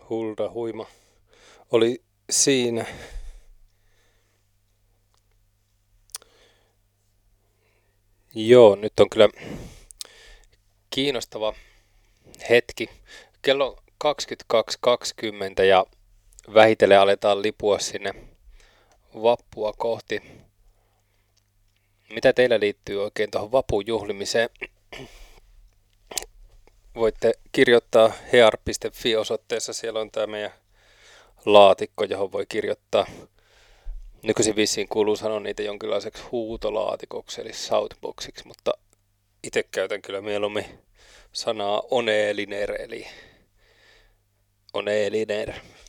Hulda huima oli siinä. Joo, nyt on kyllä kiinnostava hetki. Kello on 22.20 ja vähitellen aletaan lipua sinne vappua kohti. Mitä teillä liittyy oikein tuohon vapun juhlimiseen? Voitte kirjoittaa hear.fi-osoitteessa. Siellä on tämä meidän laatikko, johon voi kirjoittaa. Nykyisin vissiin kuuluu sanoa niitä jonkinlaiseksi huutolaatikoksi, eli shoutboxiksi, mutta itse käytän kyllä mieluummin sanaa oneeliner, eli oneeliner.